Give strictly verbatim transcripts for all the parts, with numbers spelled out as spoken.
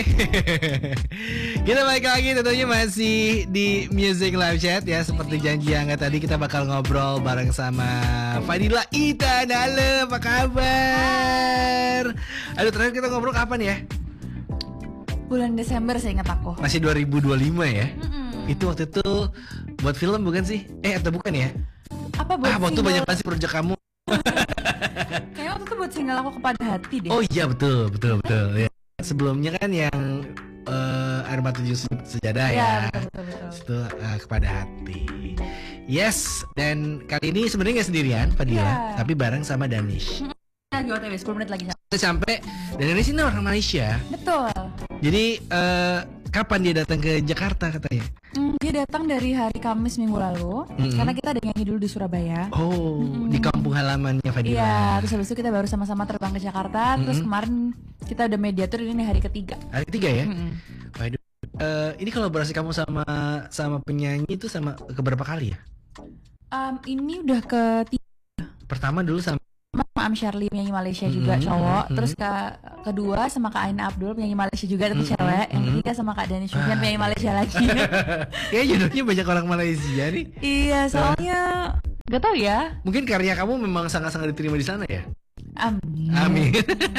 Kita balik lagi tentunya masih di Music Live Chat ya. Seperti janji yang tadi kita bakal ngobrol bareng sama Fadila Ita. Halo, apa kabar? Aduh, terakhir kita ngobrol kapan ya? Bulan Desember saya ingat aku. Masih dua ribu dua puluh lima ya? Mm-mm. Itu waktu itu buat film bukan sih? Eh atau bukan ya? Apa buat Ah, waktu single? banyak pasti proyek kamu. Kayaknya waktu itu buat single aku Kepada Hati deh. Oh iya betul, betul, betul ya. Sebelumnya kan yang uh, Air Mata Tujuh Sejadah ya, ya betul, betul, betul. Itu uh, Kepada Hati. Yes, dan kali ini sebenarnya nggak sendirian Fadila, ya. tapi bareng sama Danish. Lagi O T W sepuluh menit lagi. Kita sampai, dan Danish ini orang Malaysia. Betul. Jadi uh, kapan dia datang ke Jakarta katanya? Mm, dia datang dari hari Kamis minggu lalu, mm-hmm. karena kita ada nyanyi dulu di Surabaya. Oh, mm-hmm. di kampung halamannya Fadila. Iya, terus habis itu kita baru sama-sama terbang ke Jakarta. Mm-hmm. Terus kemarin kita udah mediator, ini hari ketiga. Hari ketiga ya? Mm-hmm. Waduh, uh, ini kolaborasi kamu sama sama penyanyi itu sama keberapa kali ya? Um, ini udah ketiga. Pertama dulu sama sama Am Shirley penyanyi Malaysia juga mm-hmm, cowok, mm-hmm. terus ke kedua sama Kak Aina Abdul penyanyi Malaysia juga tapi mm-hmm, cewek, yang ketiga sama Kak Danish Sufyan penyanyi Malaysia lagi. Kayaknya jodohnya banyak orang Malaysia nih. Iya, soalnya gak tau ya. Mungkin karya kamu memang sangat-sangat diterima di sana ya. Amin. Amin.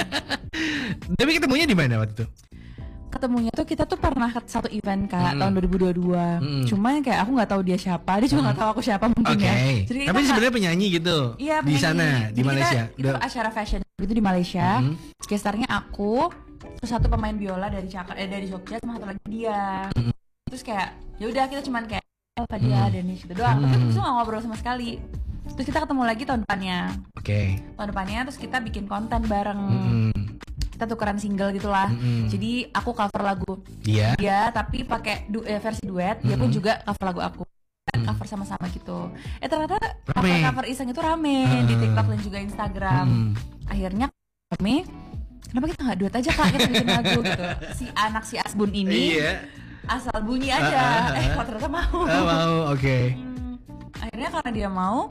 Tapi ketemunya di mana waktu itu? Ketemunya tuh kita tuh pernah satu event Kak, mm. tahun dua ribu dua puluh dua. Mm. Cuma kayak aku nggak tahu dia siapa, dia juga nggak mm. tahu aku siapa mungkin okay. ya. Jadi tapi sebenarnya penyanyi gitu. Iya, di penyanyi. sana di Jadi Malaysia. Kita, itu acara fashion gitu di Malaysia. Mm. Gestarnya aku, terus satu pemain biola dari Jakarta, eh, dari Jogja, sama satu lagi dia. Mm. Terus kayak ya udah kita cuman kayak apa dia mm. Danish gitu doang. Mm. Terus nggak ngobrol sama sekali. Terus kita ketemu lagi tahun depannya. Oke. Okay. Tahun depannya terus kita bikin konten bareng. Mm. Kita tukeran single gitulah. Mm-hmm. Jadi aku cover lagu dia, dia tapi pakai du- eh, versi duet. Mm-hmm. Dia pun juga cover lagu aku. Mm-hmm. Cover sama-sama gitu. Eh ternyata cover-cover iseng itu rame uh. di TikTok dan juga Instagram. Mm-hmm. Akhirnya rame. Kenapa kita nggak duet aja Kak, kita bikin lagu gitu. Si anak si Asbun ini yeah. asal bunyi aja. Uh, uh, uh. Eh kok ternyata mau. Uh, mau, oke. Okay. Hmm, akhirnya karena dia mau.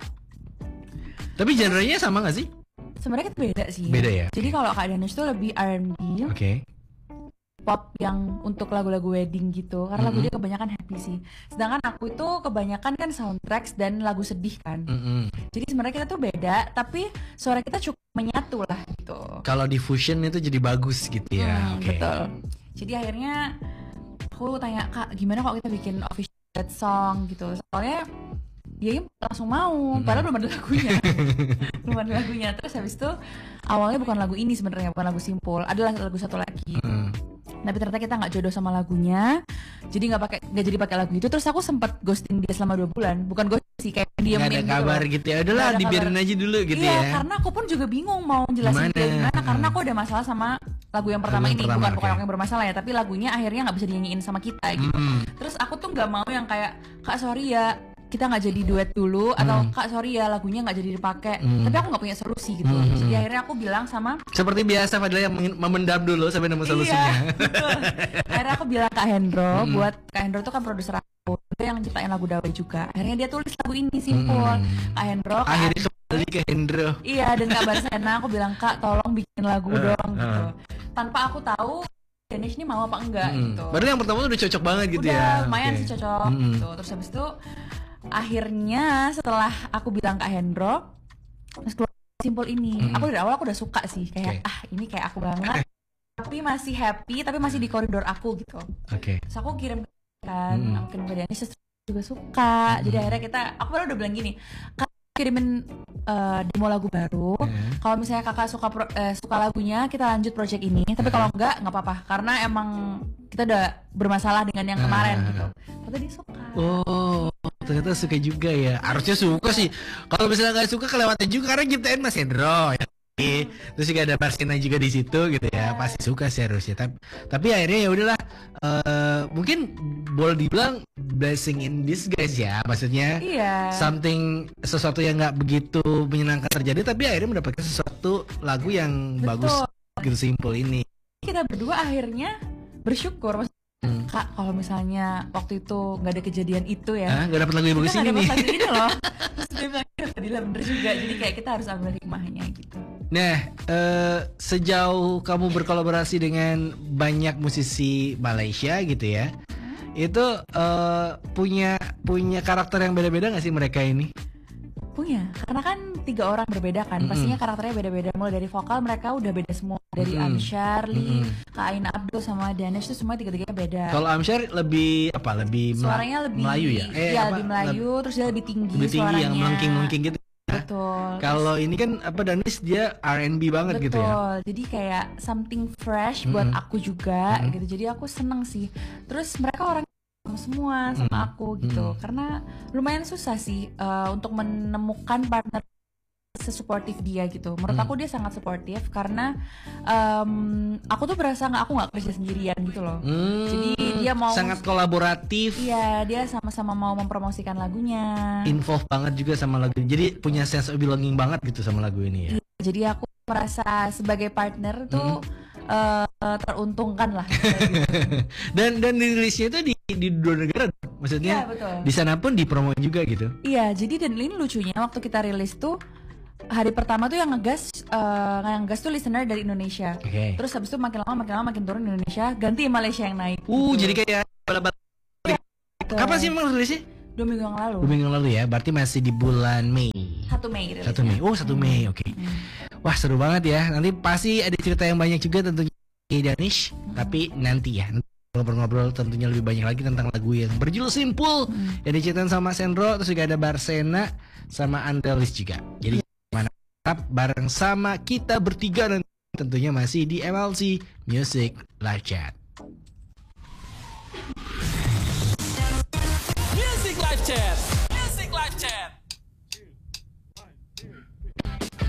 Tapi genrenya sama nggak sih? Sebenarnya kita beda sih. Beda ya. Jadi kalau Kak Danish tuh lebih R and B. Oke. Okay. Pop yang untuk lagu-lagu wedding gitu. Karena mm-hmm. lagu dia kebanyakan happy sih. Sedangkan aku itu kebanyakan kan soundtracks dan lagu sedih kan. Mm-hmm. Jadi sebenarnya kita tuh beda, tapi suara kita cukup menyatu lah gitu. Kalau di fusion itu jadi bagus gitu ya. Hmm, okay. Betul. Jadi akhirnya aku tanya Kak, gimana kalau kita bikin official song gitu. Soalnya dia langsung mau, padahal belum ada lagunya. belum ada lagunya. Terus habis itu awalnya bukan lagu ini sebenarnya, bukan lagu Simpul, adalah lagu satu lagi. Mm. Tapi ternyata kita nggak jodoh sama lagunya, jadi nggak pakai, nggak jadi pakai lagu itu. Terus aku sempat ghosting dia selama dua bulan, bukan ghosting sih, kayak diemin gitu. Gak ada kabar gitu, gitu ya, udahlah dibiarin aja dulu gitu iya, ya. Iya, karena aku pun juga bingung mau jelasin dia gimana, karena aku ada masalah sama lagu yang pertama lagu ini, pertama, bukan bukan okay. yang bermasalah ya, tapi lagunya akhirnya nggak bisa dinyanyiin sama kita gitu. Mm. Terus aku tuh nggak mau yang kayak Kak sorry ya, kita nggak jadi duet dulu, atau mm. Kak sorry ya lagunya nggak jadi dipakai, mm. tapi aku nggak punya solusi gitu. Mm. Jadi akhirnya aku bilang sama, seperti biasa Fadila yang memendam dulu sampai nemu solusinya. Iya, akhirnya aku bilang Kak Hendro, mm. buat Kak Hendro tuh kan produser aku, dia yang ciptain lagu Dawe juga. Akhirnya dia tulis lagu ini Simpul. Mm. Kak Hendro, Kak akhirnya kembali ke Hendro. Iya, dan Kak Barsena aku bilang Kak tolong bikin lagu uh, dong gitu. Uh. Tanpa aku tahu Danish ini mau apa enggak mm. gitu. Baru yang pertama tuh udah cocok banget gitu udah, ya. Udah lumayan okay. sih cocok mm. gitu. Terus habis itu akhirnya setelah aku bilang Kak Hendro, terus keluar Simpul ini, mm-hmm. aku dari awal aku udah suka sih, kayak okay. ah ini kayak aku banget, tapi masih happy, tapi masih di koridor aku gitu. Oke. Okay. Terus aku kirim kan, mm-hmm. aku kirim ke Danish juga suka, mm-hmm. jadi akhirnya kita, aku baru udah bilang gini, Kak kirimin uh, demo lagu baru, mm-hmm. kalau misalnya kakak suka pro, uh, suka lagunya kita lanjut project ini, tapi kalau enggak nggak apa-apa, karena emang kita udah bermasalah dengan yang kemarin uh. gitu. Tapi dia suka. Oh. Ternyata suka juga ya. Harusnya suka sih. Kalau misalnya nggak suka kelewatan juga karena ciptain Mas Hendro ya. Terus juga ada Barsena juga di situ gitu ya. Pasti suka sih harusnya. Tapi, tapi akhirnya ya udahlah. Uh, mungkin boleh dibilang blessing in disguise ya. Maksudnya iya. something sesuatu yang nggak begitu menyenangkan terjadi, tapi akhirnya mendapatkan sesuatu lagu yang betul. Bagus gitu, Simpul ini. Kita berdua akhirnya bersyukur. Hmm. Kak, kalau misalnya waktu itu nggak ada kejadian itu ya, ah, nggak dapat lagu yang bagus ini nih. Lagu ini loh. Terus dia bilang, Fadila bener juga. Jadi kayak kita harus ambil hikmahnya gitu. Nah, eh, sejauh kamu berkolaborasi dengan banyak musisi Malaysia gitu ya, itu eh, punya punya karakter yang beda-beda nggak sih mereka ini? Punya, karena kan tiga orang berbeda kan, Mm-mm. pastinya karakternya beda-beda. Mulai dari vokal mereka udah beda semua, dari Mm-mm. Amsyar, Lee, Mm-mm. Kak Ain Abdul sama Danish tuh semua tiga-tiganya beda. Kalau Amsyar lebih apa? Lebih Mela- Suaranya lebih Melayu ya? iya, apa? lebih Melayu, terus dia lebih tinggi Lebih tinggi suaranya. yang melengking-melengking gitu. Betul. Kalau ini kan apa Danis dia R and B banget Betul. gitu ya. Jadi kayak something fresh buat Mm-mm. aku juga Mm-mm. gitu. Jadi aku seneng sih. Terus mereka orang semua sama Mm-mm. aku gitu. Mm-mm. Karena lumayan susah sih eh, untuk menemukan partner sesuportif dia gitu. Menurut Mm. aku dia sangat suportif karena em, aku tuh berasa nggak aku nggak kerja sendirian gitu loh. Hmm, Jadi dia mau sangat kolaboratif, Iya, dia sama-sama mau mempromosikan lagunya. involve banget juga sama lagu. Jadi punya sense of belonging banget gitu sama lagu ini ya. Iya, jadi aku merasa sebagai partner tuh eh, teruntungkan lah. dan dan dirilisnya itu di di dua negara, Iya maksudnya betul. di sana pun dipromo juga gitu. Iya, jadi dan ini lucunya waktu kita rilis tuh hari pertama tuh yang ngegas eh, yang ngegas tuh listener dari Indonesia. Oke. Terus habis itu makin lama makin lama makin turun Indonesia, ganti Malaysia yang naik. Uh, gitu. jadi kayak bala-bala. Gitu. Kapan sih emang rilisnya? Dua minggu yang lalu. Dua minggu lalu ya, berarti masih di bulan Mei. Satu Mei rilisnya. Satu Mei. Oh, satu Mei. Oke. Hmm. Wah, seru banget ya. Nanti pasti ada cerita yang banyak juga tentunya di Danish, tapi nanti ya. Nanti ngobrol-ngobrol tentunya lebih banyak lagi tentang lagu yang berjudul Simple Hmm. yang diciptakan sama Sendro, terus juga ada Barsena sama Andelis juga. Jadi mana tetap bareng sama kita bertiga dan tentunya masih di M L C Music Live Chat. Music Live Chat.